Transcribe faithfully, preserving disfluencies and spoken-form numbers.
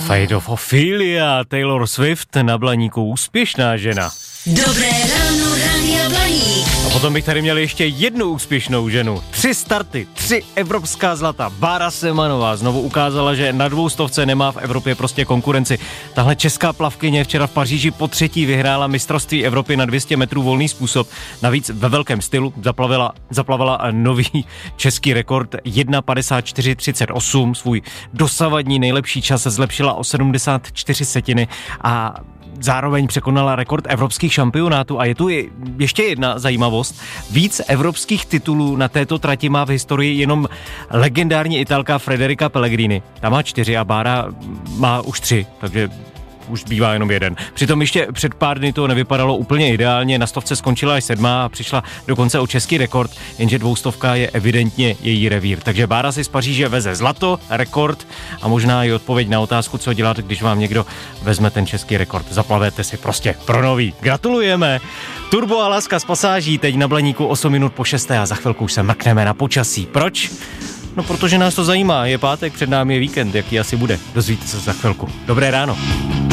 Fate of Ophelia, Taylor Swift na Blaníku, úspěšná žena. Dobré ráno, Rádia Blaník. A potom bych tady měl ještě jednu úspěšnou ženu. Tři starty, tři evropská zlata. Bára Semanová znovu ukázala, že na dvoustovce nemá v Evropě prostě konkurenci. Tahle česká plavkyně včera v Paříži po třetí vyhrála mistrovství Evropy na dvě stě metrů volný způsob. Navíc ve velkém stylu zaplavila, zaplavila nový český rekord jedna padesát čtyři třicet osm. Svůj dosavadní nejlepší čas se zlepšila o sedmdesát čtyři setiny a zároveň překonala rekord evropských šampionátů. A je tu ještě jedna zajímavost. Víc evropských titulů na této trati má v historii jenom legendární Italka Federica Pellegrini. Ta má čtyři a Bára má už tři, takže už bývá jenom jeden. Přitom ještě před pár dny to nevypadalo úplně ideálně, na stovce skončila až sedmá a přišla dokonce o český rekord, jenže dvoustovka je evidentně její revír. Takže Bára si z Paříže veze zlato, rekord a možná i odpověď na otázku, co dělat, když vám někdo vezme ten český rekord. Zaplavete si prostě pro nový. Gratulujeme! Turbo a Láska z pasáží teď na Blaníku osm minut po šesté a za chvilku už se mrkneme na počasí. Proč? No, protože nás to zajímá. Je pátek, před námi je víkend, jaký asi bude. Dozvíte se za chvilku. Dobré ráno.